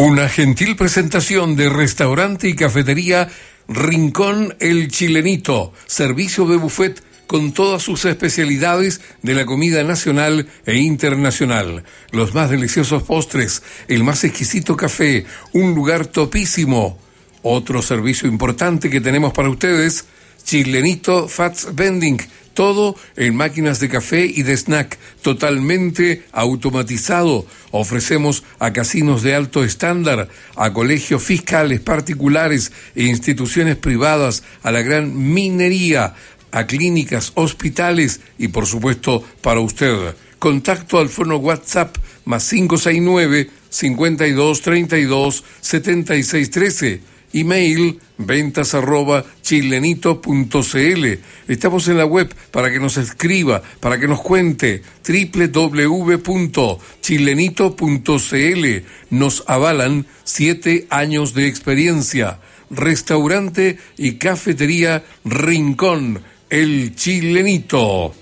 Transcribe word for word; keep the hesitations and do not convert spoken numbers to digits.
Una gentil presentación de restaurante y cafetería Rincón El Chilenito, servicio de buffet con todas sus especialidades de la comida nacional e internacional, los más deliciosos postres, el más exquisito café, un lugar topísimo. Otro servicio importante que tenemos para ustedes, Chilenito Fats Vending, todo en máquinas de café y de snack, totalmente automatizado. Ofrecemos a casinos de alto estándar, a colegios fiscales particulares e instituciones privadas, a la gran minería, a clínicas, hospitales y por supuesto para usted. Contacto al fono WhatsApp más cinco seis nueve, cincuenta y dos, treinta y dos, setenta y seis trece. Email ventas arroba chilenito punto cl. Estamos en la web para que nos escriba, para que nos cuente, doble u doble u doble u punto chilenito punto cl. Nos avalan siete años de experiencia. Restaurante y cafetería Rincón El Chilenito.